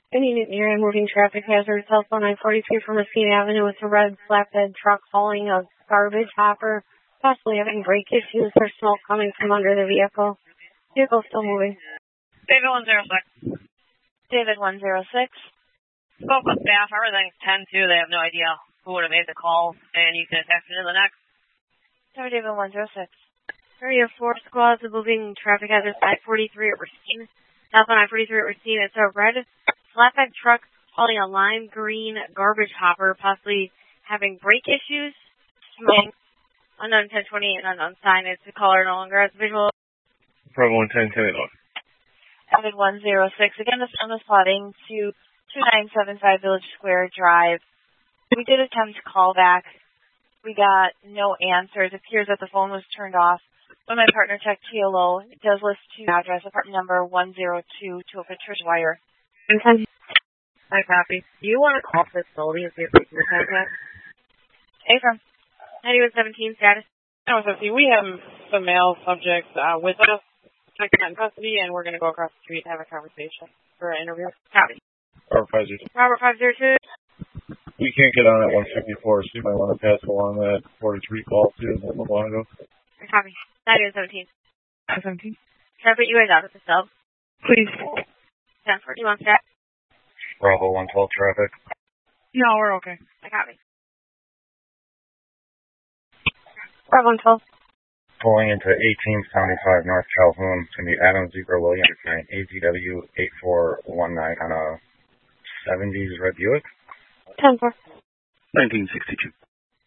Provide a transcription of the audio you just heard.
Any near and moving traffic hazard, cell phone 943 from Racine Avenue with a red flatbed truck hauling a garbage hopper, possibly having brake issues or smoke coming from under the vehicle. Vehicle still moving. David 106. David 106. Spoke with staff. Everything's 10-2. They have no idea who would have made the call, and you can text me to the next. Sorry, David 106. Area 4 squads of moving traffic hazard 943 at Racine. South on 943 at Racine. It's a red flatbed truck hauling a lime green garbage hopper, possibly having brake issues. Unknown 1028 and unknown sign. It's the caller no longer has visual. Bravo 110, David 106. Again, this on the spotting to 2975 Village Square Drive. We did attempt to call back. We got no answers. It appears that the phone was turned off. When my partner checked TLO, it does list to address apartment number 102 to a Patricia Wire. Hi, copy. Do you want to call the facility and see if we can contact? Hey, from 9117 status. No, so see, we have some male subjects with us, checking out in custody, and we're going to go across the street and have a conversation for an interview. Copy. Robert 502. Robert 502. We can't get on at 154, so you might want to pass along that 43 call too a little while ago. Copy. 9117. 17. Can I put you guys out at the sub? Please. 1041 stat. Bravo 112 traffic. No, we're okay. I copy. Bravo 112. Pulling into 1875 North Calhoun from the Adams Zebra Williams line, AZW 8419 on a 70s red Buick. 10-4. 1962.